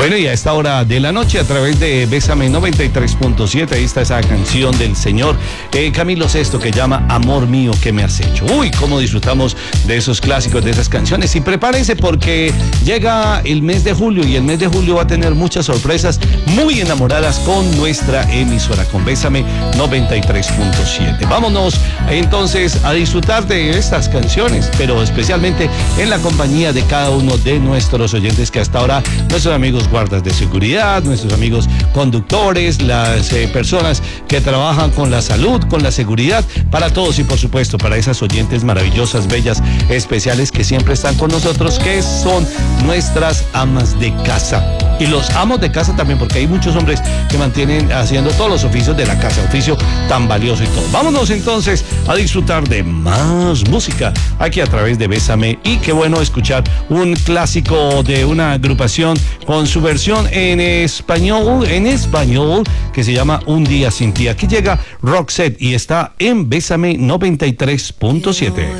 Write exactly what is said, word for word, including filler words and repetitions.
Bueno, y a esta hora de la noche, a través de Bésame noventa y tres punto siete, ahí está esa canción del señor eh, Camilo Sesto, que llama Amor Mío, ¿qué me has hecho? Uy, cómo disfrutamos de esos clásicos, de esas canciones. Y prepárense porque llega el mes de julio, y el mes de julio va a tener muchas sorpresas muy enamoradas con nuestra emisora, con Bésame noventa y tres punto siete. Vámonos entonces a disfrutar de estas canciones, pero especialmente en la compañía de cada uno de nuestros oyentes, que hasta ahora, nuestros amigos guardas de seguridad, nuestros amigos conductores, las eh, personas que trabajan con la salud, con la seguridad, para todos, y por supuesto para esas oyentes maravillosas, bellas, especiales, que siempre están con nosotros, que son nuestras amas de casa. Y los amos de casa también, porque hay muchos hombres que mantienen haciendo todos los oficios de la casa, oficio tan valioso y todo. Vámonos entonces a disfrutar de más música aquí a través de Bésame. Y qué bueno escuchar un clásico de una agrupación con su versión en español, en español, que se llama Un Día Sin Ti. Aquí llega Roxette y está en Bésame noventa y tres punto siete.